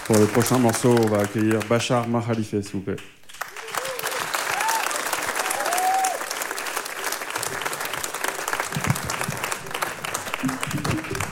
Pour le prochain morceau, on va accueillir Bachar Mahalife, s'il vous plaît.